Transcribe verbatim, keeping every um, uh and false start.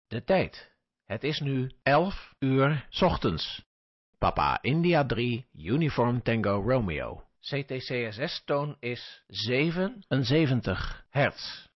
De tijd. Het is nu elf uur 's ochtends. Papa India drie, Uniform Tango Romeo. C T C S S-toon is zevenenzeventig hertz.